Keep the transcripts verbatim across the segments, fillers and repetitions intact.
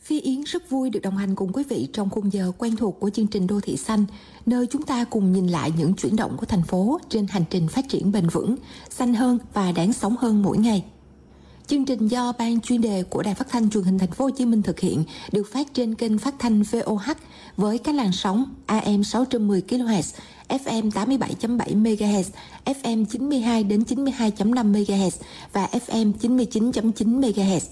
Phi Yến rất vui được đồng hành cùng quý vị trong khung giờ quen thuộc của chương trình Đô thị xanh, nơi chúng ta cùng nhìn lại những chuyển động của thành phố trên hành trình phát triển bền vững, xanh hơn và đáng sống hơn mỗi ngày. Chương trình do Ban chuyên đề của Đài Phát thanh Truyền hình Thành phố Hồ Chí Minh thực hiện, được phát trên kênh phát thanh vê o hát với các làn sóng a em sáu trăm mười ki lô héc, ép em tám mươi bảy phẩy bảy mê ga héc, ép em chín mươi hai đến chín mươi hai phẩy năm mê ga héc và ép em chín mươi chín phẩy chín mê ga héc.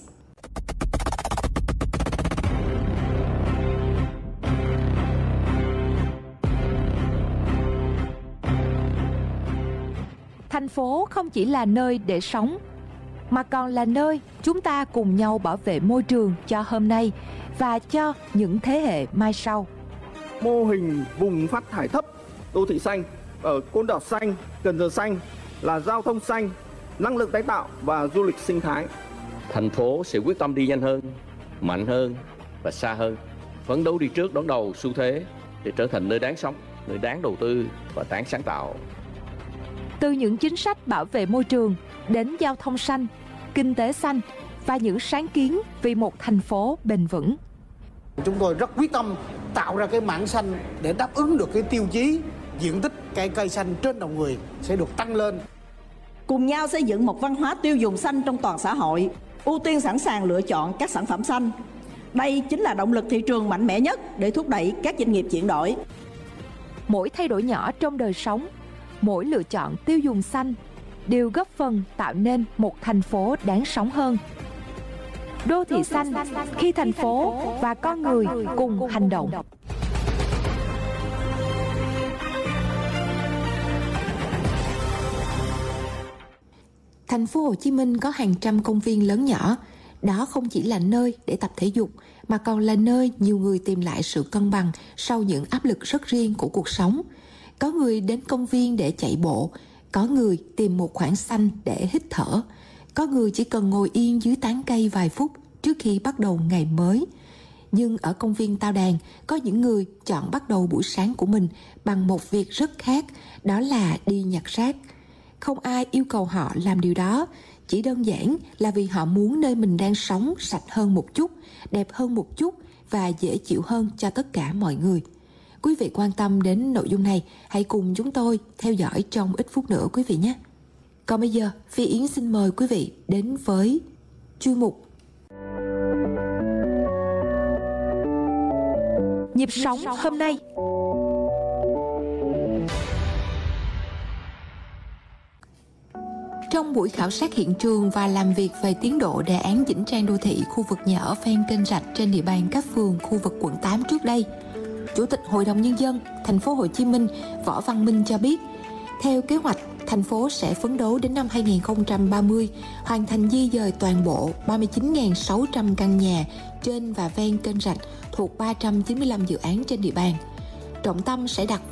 Thành phố không chỉ là nơi để sống, mà còn là nơi chúng ta cùng nhau bảo vệ môi trường cho hôm nay và cho những thế hệ mai sau. Mô hình vùng phát thải thấp đô thị xanh ở Côn Đảo xanh, Cần Giờ xanh là giao thông xanh, năng lượng tái tạo và du lịch sinh thái. Thành phố sẽ quyết tâm đi nhanh hơn, mạnh hơn và xa hơn, phấn đấu đi trước đón đầu xu thế để trở thành nơi đáng sống, nơi đáng đầu tư và đáng sáng tạo. Từ những chính sách bảo vệ môi trường đến giao thông xanh, kinh tế xanh và những sáng kiến vì một thành phố bền vững. Chúng tôi rất quyết tâm tạo ra cái mảng xanh để đáp ứng được cái tiêu chí diện tích cây cây xanh trên đầu người sẽ được tăng lên. Cùng nhau xây dựng một văn hóa tiêu dùng xanh trong toàn xã hội, ưu tiên sẵn sàng lựa chọn các sản phẩm xanh. Đây chính là động lực thị trường mạnh mẽ nhất để thúc đẩy các doanh nghiệp chuyển đổi. Mỗi thay đổi nhỏ trong đời sống, mỗi lựa chọn tiêu dùng xanh đều góp phần tạo nên một thành phố đáng sống hơn. Đô thị xanh khi thành phố và con người cùng hành động. Thành phố Hồ Chí Minh có hàng trăm công viên lớn nhỏ. Đó không chỉ là nơi để tập thể dục, mà còn là nơi nhiều người tìm lại sự cân bằng sau những áp lực rất riêng của cuộc sống. Có người đến công viên để chạy bộ, có người tìm một khoảng xanh để hít thở, có người chỉ cần ngồi yên dưới tán cây vài phút trước khi bắt đầu ngày mới. Nhưng ở công viên Tao Đàn, có những người chọn bắt đầu buổi sáng của mình bằng một việc rất khác, đó là đi nhặt rác. Không ai yêu cầu họ làm điều đó, chỉ đơn giản là vì họ muốn nơi mình đang sống sạch hơn một chút, đẹp hơn một chút và dễ chịu hơn cho tất cả mọi người. Quý vị quan tâm đến nội dung này, hãy cùng chúng tôi theo dõi trong ít phút nữa quý vị nhé. Còn bây giờ, Phi Yến xin mời quý vị đến với chuyên mục Nhịp sống hôm nay. Trong buổi khảo sát hiện trường và làm việc về tiến độ đề án chỉnh trang đô thị khu vực nhà ở ven kênh rạch trên địa bàn các phường khu vực quận tám trước đây, Chủ tịch Hội đồng Nhân dân Thành phố Hồ Chí Minh Võ Văn Minh cho biết, theo kế hoạch, thành phố sẽ phấn đấu đến năm hai nghìn không trăm ba mươi hoàn thành di dời toàn bộ ba mươi chín nghìn sáu trăm căn nhà trên và ven kênh rạch thuộc ba trăm chín mươi lăm dự án trên địa bàn. Trọng tâm sẽ đặt